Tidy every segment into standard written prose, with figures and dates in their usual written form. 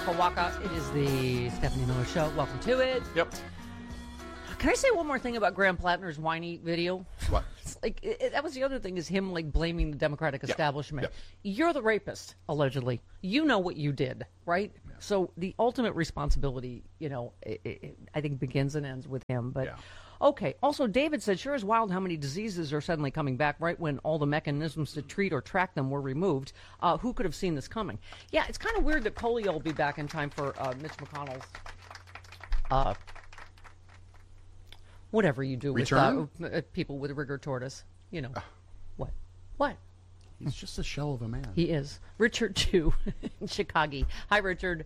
Kawaka. It is the Stephanie Miller Show. Welcome to it. Yep. Can I say one more thing about Graham Plattner's whiny video? What? It's like that was the other thing, is him like blaming the Democratic establishment. Yeah. You're the rapist, allegedly. You know what you did, right? Yeah. So the ultimate responsibility, I think begins and ends with him. But okay. Also, David said, sure is wild how many diseases are suddenly coming back right when all the mechanisms to treat or track them were removed. Who could have seen this coming? Yeah, it's kind of weird that polio will be back in time for Mitch McConnell's whatever you do Return? with people with rigor tortoise. What? He's just a shell of a man. He is. Richard Chu in Chicago. Hi, Richard.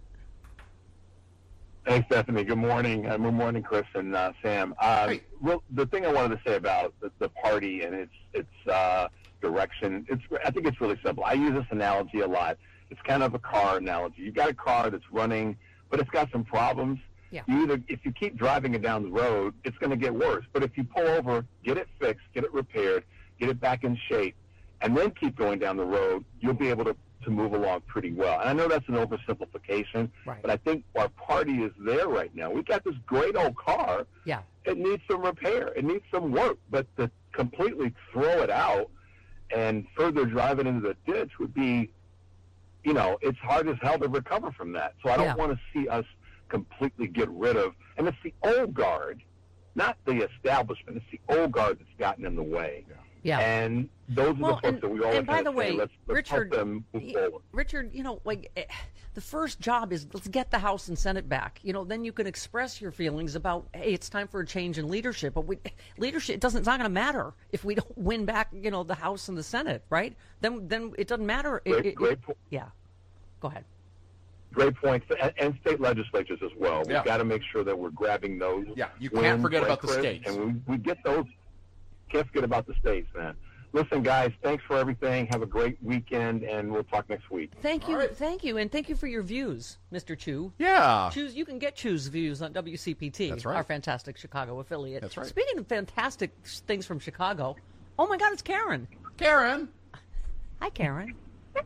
Hey, Stephanie. Good morning. Good morning, Chris and Sam. Hey. Well, the thing I wanted to say about the party and its direction, I think it's really simple. I use this analogy a lot. It's kind of a car analogy. You've got a car that's running, but it's got some problems. Yeah. If you keep driving it down the road, it's going to get worse. But if you pull over, get it fixed, get it repaired, get it back in shape, and then keep going down the road, you'll be able to move along pretty well. And I know that's an oversimplification, right, but I think our party is there right now. We've got this great old car. Yeah. It needs some repair. It needs some work. But to completely throw it out and further drive it into the ditch would be, it's hard as hell to recover from that. So I don't want to see us completely get rid of, and it's the old guard, not the establishment. It's the old guard that's gotten in the way. Yeah. And those are the folks that we always and by the way, let's Richard, help them move forward. Richard, the first job is let's get the House and Senate back. Then you can express your feelings about, hey, it's time for a change in leadership. But leadership it's not going to matter if we don't win back, the House and the Senate, right? Then it doesn't matter. Great point. Yeah. Go ahead. Great points, and state legislatures as well. We've got to make sure that we're grabbing those. Yeah, you can't forget about the states. And we get those. Can't forget about the states, man. Listen, guys, thanks for everything. Have a great weekend, and we'll talk next week. Thank you, thank you, and thank you for your views, Mr. Chu. Yeah. You can get Chu's views on WCPT, That's right. Our fantastic Chicago affiliate. That's right. Speaking of fantastic things from Chicago, oh my God, it's Karen. Karen. Hi, Karen.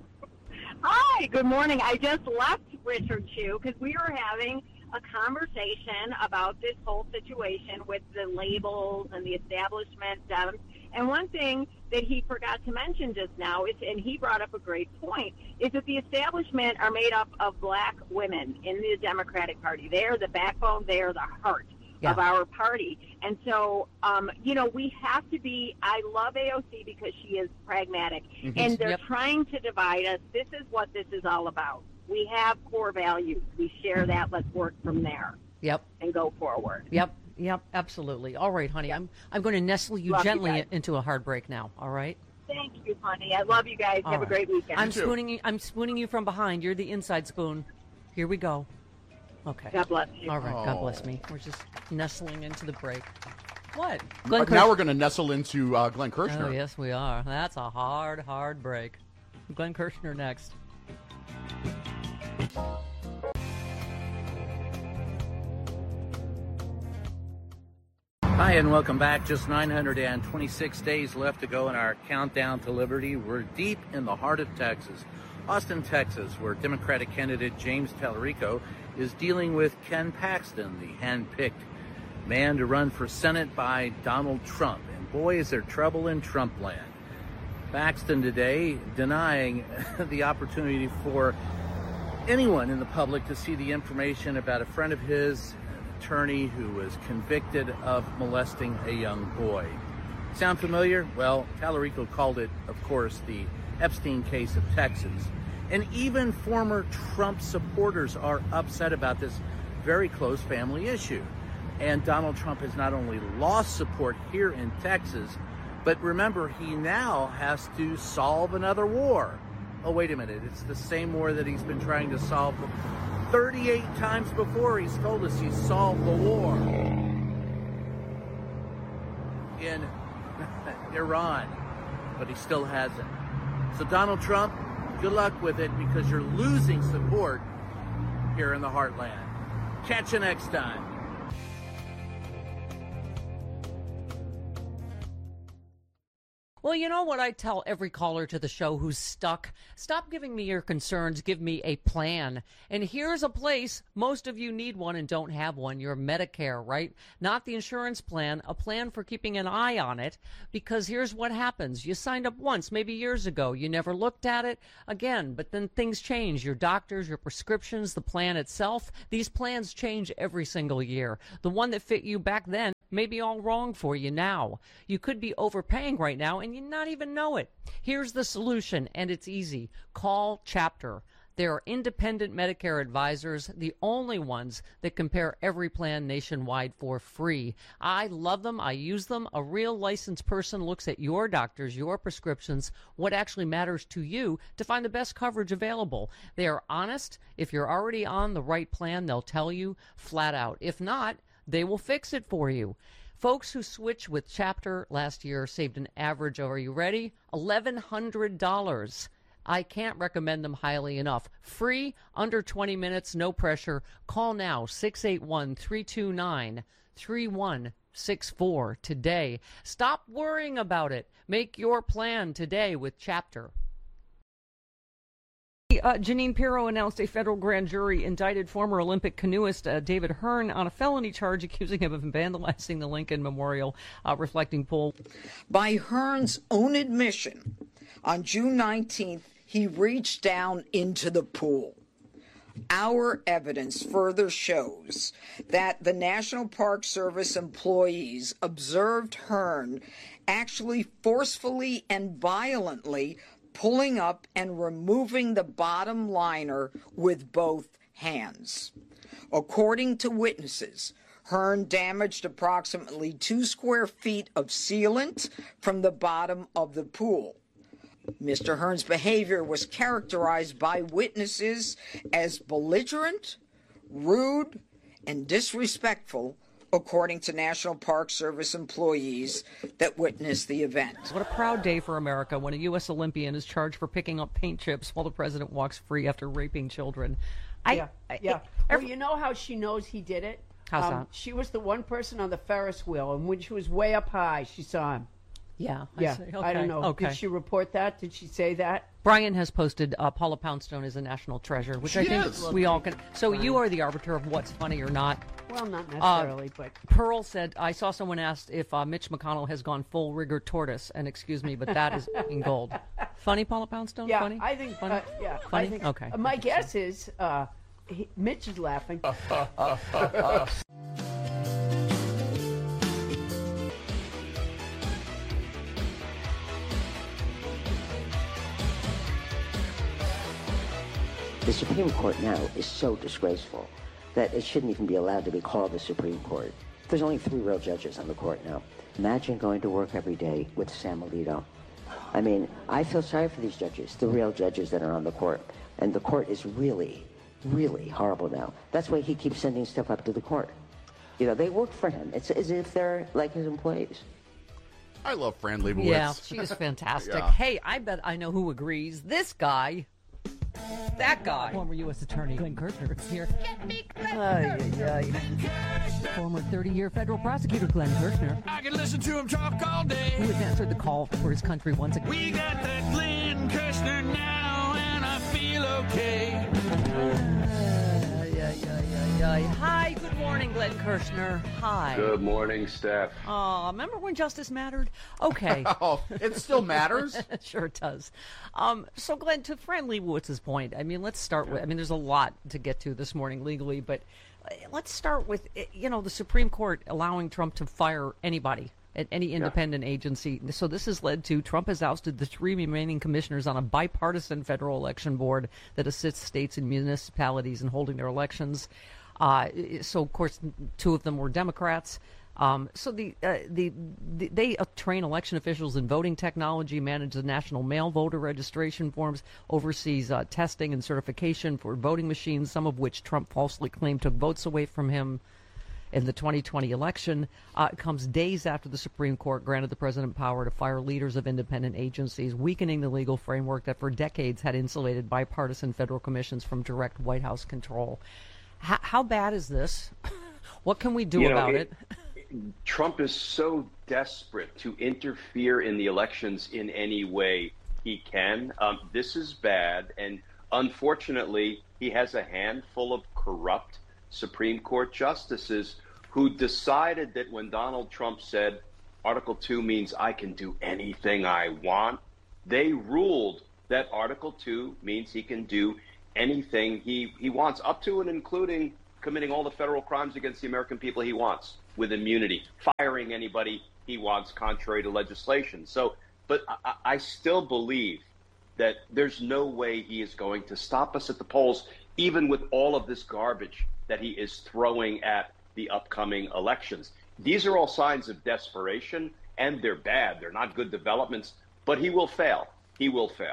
Hi, good morning. I just left Richard Chu because we were having a conversation about this whole situation with the labels and the establishment. And one thing that he forgot to mention just now is, and he brought up a great point, is that the establishment are made up of black women in the Democratic Party. They are the backbone. They are the heart of our party. And so, we have to be, I love AOC because she is pragmatic. Mm-hmm. And they're trying to divide us. This is what this is all about. We have core values. We share that. Let's work from there. Yep. And go forward. Yep, absolutely. All right, honey. I'm going to nestle you gently into a hard break now, all right? Thank you, honey. I love you guys. Have a great weekend. I'm spooning you from behind. You're the inside spoon. Here we go. Okay. God bless you. All right, God bless me. We're just nestling into the break. What? Now we're going to nestle into Glenn Kirshner. Oh, yes, we are. That's a hard break. Glenn Kirshner next. Hi, and welcome back. Just 926 days left to go in our countdown to liberty. We're deep in the heart of Texas, Austin, Texas, where Democratic candidate James Tallarico is dealing with Ken Paxton, the hand-picked man to run for Senate by Donald Trump. And boy, is there trouble in Trump land. Paxton today denying the opportunity for anyone in the public to see the information about a friend of his, an attorney who was convicted of molesting a young boy. Sound familiar? Well, Tallarico called it, of course, the Epstein case of Texas. And even former Trump supporters are upset about this very close family issue. And Donald Trump has not only lost support here in Texas, but remember, he now has to solve another war. Oh, wait a minute. It's the same war that he's been trying to solve 38 times before. He's told us he solved the war in Iran, but he still hasn't. So Donald Trump, good luck with it, because you're losing support here in the heartland. Catch you next time. Well, you know what I tell every caller to the show who's stuck? Stop giving me your concerns. Give me a plan. And here's a place. Most of you need one and don't have one. Your Medicare, right? Not the insurance plan, a plan for keeping an eye on it. Because here's what happens. You signed up once, maybe years ago. You never looked at it again. But then things change. Your doctors, your prescriptions, the plan itself. These plans change every single year. The one that fit you back then may be all wrong for you now. You could be overpaying right now and you not even know it. Here's the solution, and it's easy. Call Chapter. They are independent Medicare advisors, the only ones that compare every plan nationwide for free. I love them. I use them. A real licensed person looks at your doctors, your prescriptions, what actually matters to you to find the best coverage available. They are honest. If you're already on the right plan, they'll tell you flat out. If not, they will fix it for you. Folks who switched with Chapter last year saved an average of, are you ready? $1,100. I can't recommend them highly enough. Free, under 20 minutes, no pressure. Call now, 681-329-3164 today. Stop worrying about it. Make your plan today with Chapter. Jeanine Pirro announced a federal grand jury indicted former Olympic canoeist David Hearn on a felony charge accusing him of vandalizing the Lincoln Memorial reflecting pool. By Hearn's own admission, on June 19th, he reached down into the pool. Our evidence further shows that the National Park Service employees observed Hearn actually forcefully and violently pulling up and removing the bottom liner with both hands. According to witnesses, Hearn damaged approximately 2 square feet of sealant from the bottom of the pool. Mr. Hearn's behavior was characterized by witnesses as belligerent, rude, and disrespectful, according to National Park Service employees that witnessed the event. What a proud day for America when a U.S. Olympian is charged for picking up paint chips while the president walks free after raping children. Well, you know how she knows he did it? How's that? She was the one person on the Ferris wheel, and when she was way up high, she saw him. Yeah. I don't know. Okay. Did she report that? Did she say that? Brian has posted Paula Poundstone is a national treasure, which I think we all can. So you are the arbiter of what's funny or not. Well, not necessarily, but Pearl said, I saw someone asked if Mitch McConnell has gone full rigor tortoise, and excuse me, but that is in gold. Funny, Paula Poundstone? yeah, Funny? I think Funny? yeah, Funny? I think, Okay. My guess is Mitch is laughing. The Supreme Court now is so disgraceful that it shouldn't even be allowed to be called the Supreme Court. There's only 3 real judges on the court now. Imagine going to work every day with Sam Alito. I mean, I feel sorry for these judges, the real judges that are on the court. And the court is really, really horrible now. That's why he keeps sending stuff up to the court. You know, they work for him. It's as if they're like his employees. I love Fran Lebowitz. Yeah, she is fantastic. Yeah. Hey, I bet I know who agrees. This guy. That guy. Former U.S. Attorney Glenn Kirshner is here. Former 30-year federal prosecutor Glenn Kirshner. I can listen to him talk all day. Who has answered the call for his country once again. We got that Glenn Kirshner now, and I feel okay. Hi, good morning, Glenn Kirshner. Hi. Good morning, Steph. Remember when justice mattered? Okay. Oh, it still matters? Sure it does. So, Glenn, to Fran Leibowitz' point, I mean, let's start with, I mean, there's a lot to get to this morning legally, but let's start with, you know, the Supreme Court allowing Trump to fire anybody at any independent agency. So this has led to Trump has ousted the 3 remaining commissioners on a bipartisan federal election board that assists states and municipalities in holding their elections. So, of course, 2 of them were Democrats. So they train election officials in voting technology, manage the national mail voter registration forms, oversees testing and certification for voting machines, some of which Trump falsely claimed took votes away from him in the 2020 election. It comes days after the Supreme Court granted the president power to fire leaders of independent agencies, weakening the legal framework that for decades had insulated bipartisan federal commissions from direct White House control. How bad is this? What can we do about it? Trump is so desperate to interfere in the elections in any way he can. This is bad, and unfortunately, he has a handful of corrupt Supreme Court justices who decided that when Donald Trump said Article 2 means I can do anything I want, they ruled that Article 2 means he can do anything he wants, up to and including committing all the federal crimes against the American people he wants with immunity, firing anybody he wants contrary to legislation. So, but I still believe that there's no way he is going to stop us at the polls, even with all of this garbage that he is throwing at the upcoming elections. These are all signs of desperation, and they're bad. They're not good developments, but he will fail. He will fail.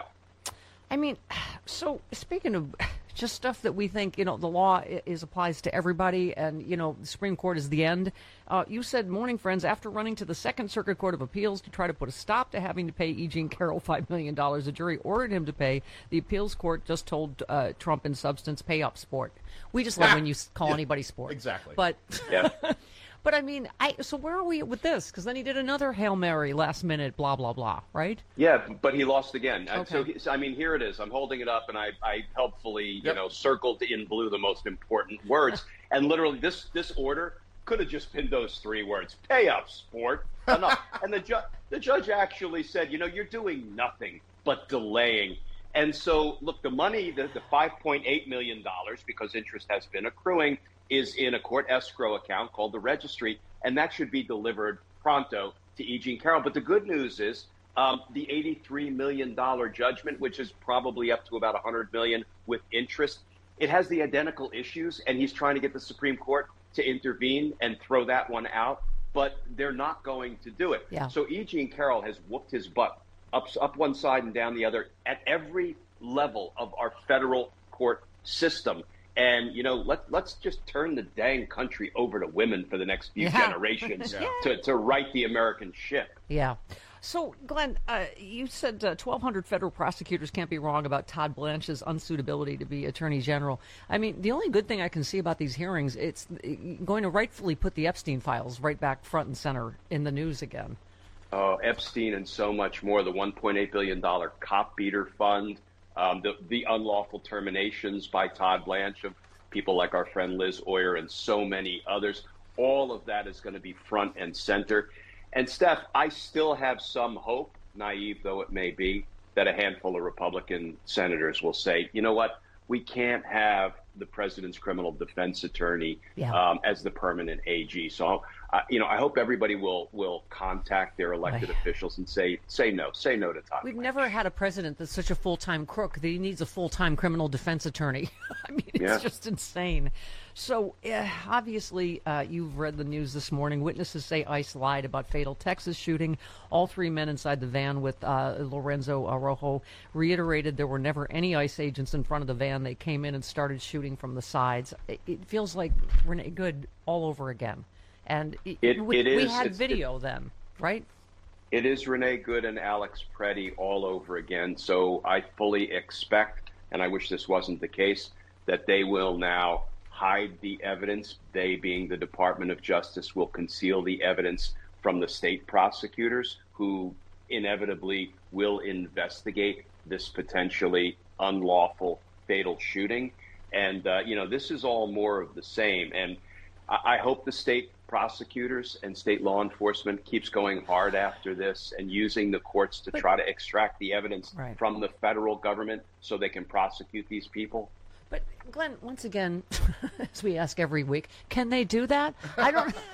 I mean, so speaking of just stuff that we think, the law applies to everybody and, the Supreme Court is the end. You said, morning, friends, after running to the Second Circuit Court of Appeals to try to put a stop to having to pay E. Jean Carroll $5 million, a jury ordered him to pay. The appeals court just told Trump in substance, pay up, sport. We just love when you call anybody sport. Exactly. But, yeah. But I mean, so where are we with this? Because then he did another Hail Mary last minute, blah, blah, blah, right? Yeah, but he lost again. Okay. So, I mean, here it is. I'm holding it up, and I helpfully, circled in blue the most important words. And literally, this order could have just been those three words: pay up, sport. Enough. And the judge actually said, you're doing nothing but delaying. And so, look, the money, the $5.8 million, because interest has been accruing, is in a court escrow account called the registry, and that should be delivered pronto to E. Jean Carroll. But the good news is the $83 million judgment, which is probably up to about $100 million with interest, it has the identical issues, and he's trying to get the Supreme Court to intervene and throw that one out, but they're not going to do it. Yeah. So E. Jean Carroll has whooped his butt up one side and down the other at every level of our federal court system. And, let's just turn the dang country over to women for the next few generations to right the American ship. Yeah. So, Glenn, you said 1,200 federal prosecutors can't be wrong about Todd Blanche's unsuitability to be Attorney General. I mean, the only good thing I can see about these hearings, it's going to rightfully put the Epstein files right back front and center in the news again. Epstein and so much more, the $1.8 billion cop beater fund, the unlawful terminations by Todd Blanche of people like our friend Liz Oyer and so many others. All of that is going to be front and center. And Steph, I still have some hope, naive though it may be, that a handful of Republican senators will say, you know what, we can't have the president's criminal defense attorney as the permanent AG. So, I hope everybody will contact their elected officials and say no to Todd. We've never had a president that's such a full-time crook that he needs a full-time criminal defense attorney. I mean, it's just insane. So, obviously, you've read the news this morning. Witnesses say ICE lied about fatal Texas shooting. All three men inside the van with Lorenzo Rojo reiterated there were never any ICE agents in front of the van. They came in and started shooting from the sides. It feels like Renee Good all over again. And we had video then, right? It is Renee Good and Alex Preddy all over again. So I fully expect, and I wish this wasn't the case, that they will now hide the evidence. They, being the Department of Justice, will conceal the evidence from the state prosecutors who inevitably will investigate this potentially unlawful fatal shooting. And, this is all more of the same. And I hope the state prosecutors and state law enforcement keeps going hard after this and using the courts to try to extract the evidence from the federal government so they can prosecute these people. But Glenn, once again, as we ask every week, can they do that? I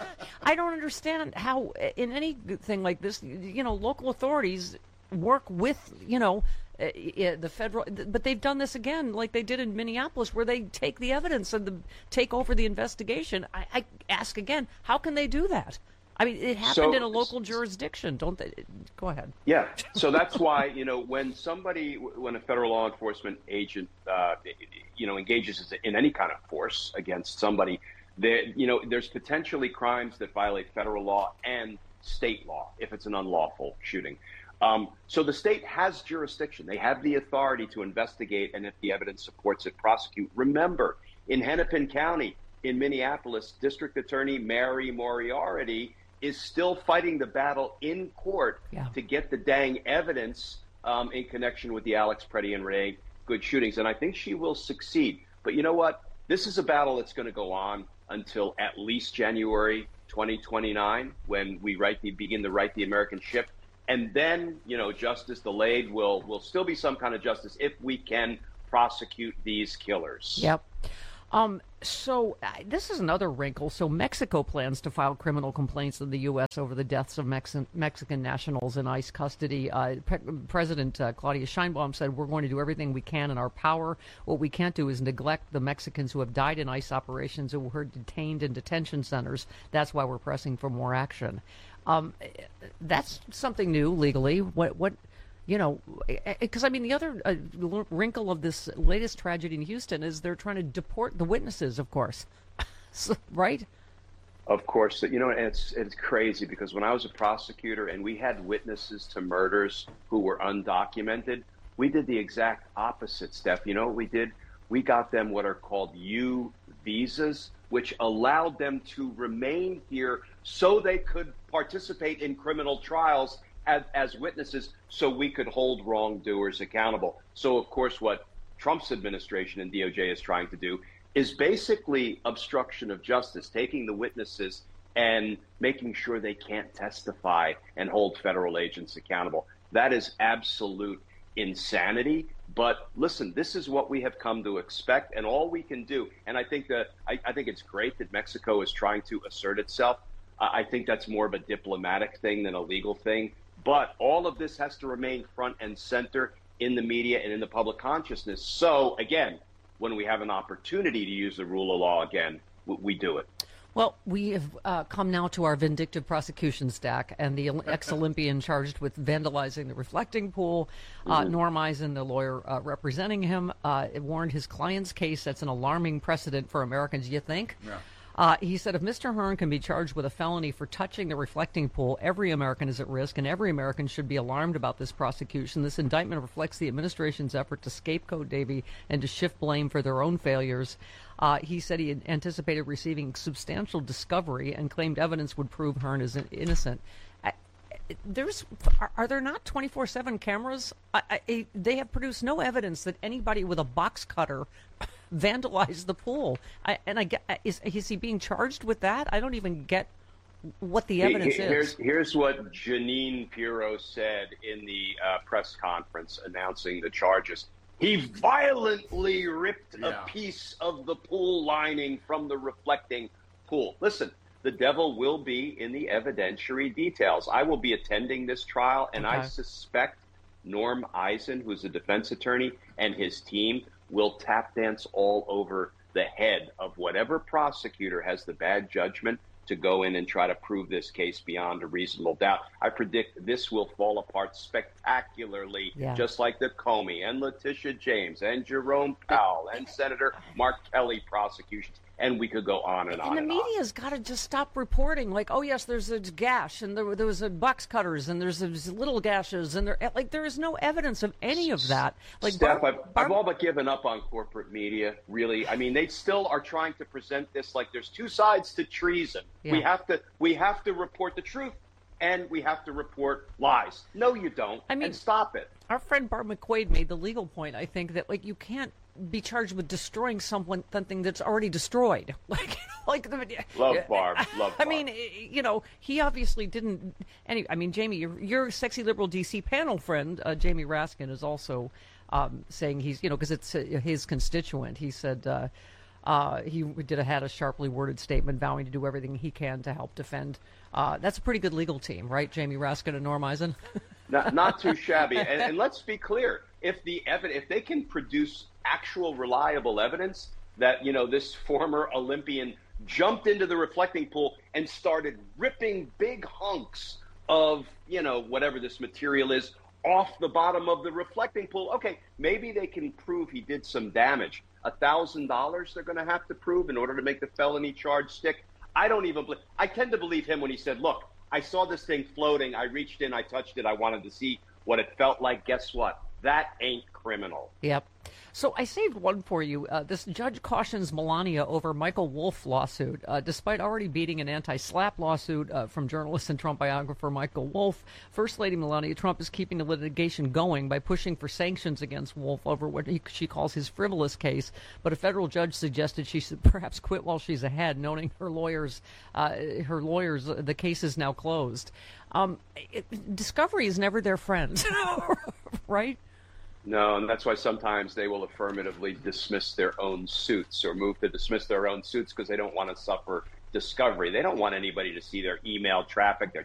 don't understand how in anything like this, local authorities work with, the federal, but they've done this again, like they did in Minneapolis, where they take the evidence and take over the investigation. I ask again, how can they do that? I mean, it happened in a local jurisdiction, don't they? Go ahead. Yeah. So that's why, when a federal law enforcement agent, engages in any kind of force against somebody, there's potentially crimes that violate federal law and state law if it's an unlawful shooting. So the state has jurisdiction. They have the authority to investigate, and if the evidence supports it, prosecute. Remember, in Hennepin County, in Minneapolis, District Attorney Mary Moriarty is still fighting the battle in court to get the dang evidence in connection with the Alex Preddy and Renee Good shootings. And I think she will succeed. But you know what? This is a battle that's going to go on until at least January 2029, when we begin to right the American ship. And then, justice delayed will still be some kind of justice if we can prosecute these killers. Yep. So this is another wrinkle. So Mexico plans to file criminal complaints in the U.S. over the deaths of Mexican nationals in ICE custody. President Claudia Sheinbaum said, we're going to do everything we can in our power. What we can't do is neglect the Mexicans who have died in ICE operations and were detained in detention centers. That's why we're pressing for more action. That's something new legally. What? Because the other wrinkle of this latest tragedy in Houston is they're trying to deport the witnesses, of course. Right? Of course. It's crazy because when I was a prosecutor and we had witnesses to murders who were undocumented, we did the exact opposite, Steph. You know what we did? We got them what are called U visas, which allowed them to remain here so they could participate in criminal trials as witnesses, so we could hold wrongdoers accountable. So, of course, what Trump's administration and DOJ is trying to do is basically obstruction of justice, taking the witnesses and making sure they can't testify and hold federal agents accountable. That is absolute insanity. But listen, this is what we have come to expect, and all we can do. And I think I think it's great that Mexico is trying to assert itself. I think that's more of a diplomatic thing than a legal thing. But all of this has to remain front and center in the media and in the public consciousness. So, again, when we have an opportunity to use the rule of law again, we do it. Well, we have come now to our vindictive prosecution stack, and the ex-Olympian charged with vandalizing the reflecting pool, Norm Eisen, the lawyer representing him, warned his client's case that's an alarming precedent for Americans, you think? Yeah. He said, if Mr. Hearn can be charged with a felony for touching the reflecting pool, every American is at risk, and every American should be alarmed about this prosecution. This indictment reflects the administration's effort to scapegoat Davey and to shift blame for their own failures. He said he had anticipated receiving substantial discovery and claimed evidence would prove Hearn is innocent. Are there not 24/7 cameras? They have produced no evidence that anybody with a box cutter vandalized the pool. Is he being charged with that? I don't even get what the evidence is. Here's what Jeanine Pirro said in the press conference announcing the charges. He violently ripped a piece of the pool lining from the reflecting pool. Listen, the devil will be in the evidentiary details. I will be attending this trial, and I suspect Norm Eisen, who's a defense attorney, and his team will tap dance all over the head of whatever prosecutor has the bad judgment to go in and try to prove this case beyond a reasonable doubt. I predict this will fall apart spectacularly, just like the Comey and Letitia James and Jerome Powell and Senator Mark Kelly prosecutions. And we could go on and on. And the media's got to just stop reporting like, oh, yes, there's a gash, and there was a box cutters, and there's little gashes, and there is no evidence of any of that. Like, Steph, I've all but given up on corporate media, really. I mean, they still are trying to present this like there's two sides to treason. Yeah. We have to report the truth, and we have to report lies. No, you don't. And stop it. Our friend Barb McQuaid made the legal point, I think, that you can't be charged with destroying something that's already destroyed. Love Barb. I mean, he obviously didn't. Jamie, your sexy liberal DC panel friend, Jamie Raskin, is also saying he's, because it's his constituent. He said he had a sharply worded statement vowing to do everything he can to help defend. That's a pretty good legal team, right? Jamie Raskin and Norm Eisen. Not too shabby. And let's be clear: if they can produce actual reliable evidence that this former Olympian jumped into the reflecting pool and started ripping big hunks of whatever this material is off the bottom of the reflecting pool, okay, maybe they can prove he did some damage. $1,000 they're going to have to prove in order to make the felony charge stick. I tend to believe him when he said, look, I saw this thing floating, I reached in, I touched it, I wanted to see what it felt like. Guess what? That ain't criminal. Yep. So I saved one for you. This judge cautions Melania over Michael Wolff lawsuit. Despite already beating an anti-SLAPP lawsuit from journalist and Trump biographer Michael Wolff, First Lady Melania Trump is keeping the litigation going by pushing for sanctions against Wolff over what she calls his frivolous case. But a federal judge suggested she should perhaps quit while she's ahead, noting her lawyers, the case is now closed. Discovery is never their friend, right? No, and that's why sometimes they will affirmatively dismiss their own suits or move to dismiss their own suits because they don't want to suffer discovery. They don't want anybody to see their email traffic, their